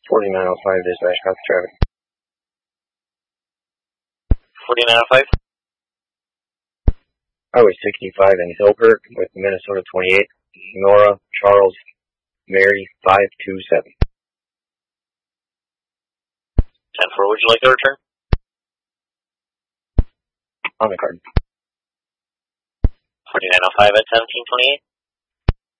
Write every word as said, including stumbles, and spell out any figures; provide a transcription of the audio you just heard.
forty-nine oh five, dispatch, copy traffic. forty-nine oh five? Highway sixty-five in Hillkirk with Minnesota twenty-eight, Nora, Charles, Mary, five two seven. ten four, would you like to return? On the card. forty-nine oh five at seventeen twenty-eight.